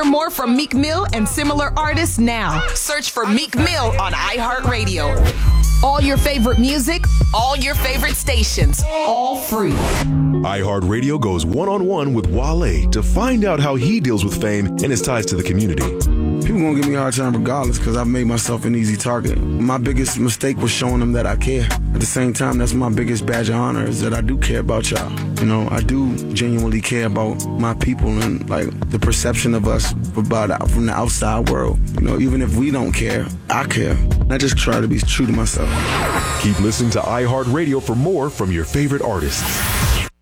more from Meek Mill and similar artists now. Search for Meek Mill on iHeartRadio. All your favorite music, all your favorite stations, all free. iHeartRadio goes one-on-one with Wale to find out how he deals with fame and his ties to the community. People gonna give me a hard time regardless because I've made myself an easy target. My biggest mistake was showing them that I care. At the same time, that's my biggest badge of honor is that I do care about y'all. You know, I do genuinely care about my people and like the perception of us from the outside world. You know, even if we don't care, I care. I just try to be true to myself. Keep listening to iHeartRadio for more from your favorite artists.